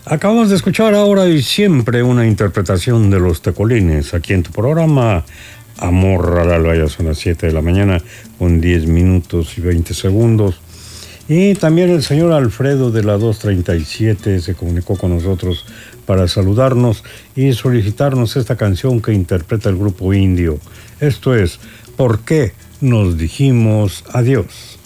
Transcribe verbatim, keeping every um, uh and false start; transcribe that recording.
Acabamos de escuchar ahora y siempre una interpretación de Los Tecolines aquí en tu programa Amor al Alba. Ya son las siete de la mañana con diez minutos y veinte segundos. Y también el señor Alfredo de la dos treinta y siete se comunicó con nosotros para saludarnos y solicitarnos esta canción que interpreta el grupo Indio. Esto es ¿Por qué nos dijimos adiós?